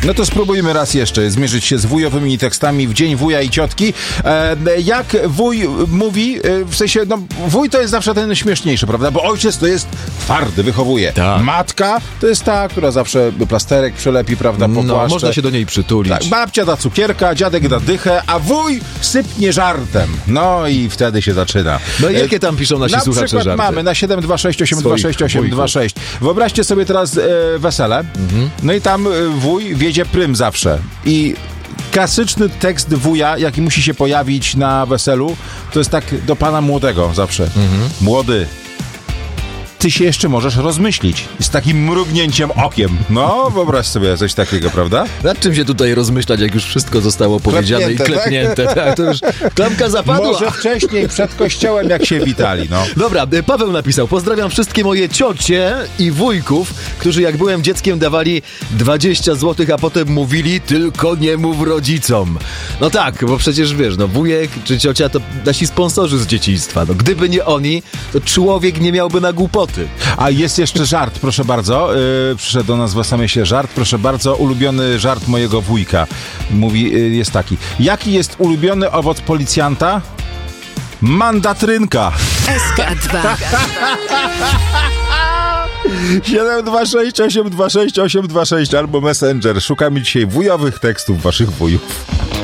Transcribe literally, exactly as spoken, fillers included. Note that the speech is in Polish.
No to spróbujmy raz jeszcze zmierzyć się z wujowymi tekstami w Dzień Wuja i Ciotki. E, jak wuj mówi, e, w sensie, no wuj to jest zawsze ten śmieszniejszy, prawda? Bo ojciec to jest twardy, wychowuje. Tak. Matka to jest ta, która zawsze plasterek przylepi, prawda, popłaszcze. No, można się do niej przytulić. Tak, babcia da cukierka, dziadek da dychę, a wuj sypnie żartem. No i wtedy się zaczyna. No i jakie tam piszą nasi na słuchacze przykład żarty? mamy na siedem dwa sześć osiem dwa sześć osiem dwa sześć. Wyobraźcie sobie teraz e, wesele. Mhm. No i tam e, wuj wiedzie prym zawsze. I klasyczny tekst wuja, jaki musi się pojawić na weselu, to jest tak do pana młodego zawsze. Mhm. Młody, ty się jeszcze możesz rozmyślić. Z takim mrugnięciem okiem. No, wyobraź sobie coś takiego, prawda? Nad czym się tutaj rozmyślać, jak już wszystko zostało powiedziane Klepnięte, i klepnięte. Tak? Tak, to już klamka zapadła. Może wcześniej, przed kościołem, jak się witali, no. Dobra, Paweł napisał: pozdrawiam wszystkie moje ciocie i wujków, którzy jak byłem dzieckiem dawali dwadzieścia złotych, a potem mówili: tylko nie mów rodzicom. No tak, bo przecież wiesz, no wujek czy ciocia to nasi sponsorzy z dzieciństwa. No gdyby nie oni, to człowiek nie miałby na głupoty. A jest jeszcze żart, proszę bardzo. Yy, przyszedł do nas w es em esie żart, proszę bardzo. Ulubiony żart mojego wujka. Mówi, yy, jest taki. Jaki jest ulubiony owoc policjanta? Mandatrynka. S K dwa siedem dwa sześć osiem dwa sześć osiem dwa sześć albo Messenger. Szukamy dzisiaj wujowych tekstów waszych wujów.